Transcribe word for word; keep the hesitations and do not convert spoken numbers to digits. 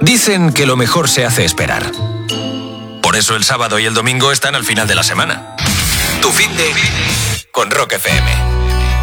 Dicen que lo mejor se hace esperar. Por eso el sábado y el domingo están al final de la semana. Tu fin de con Rock F M.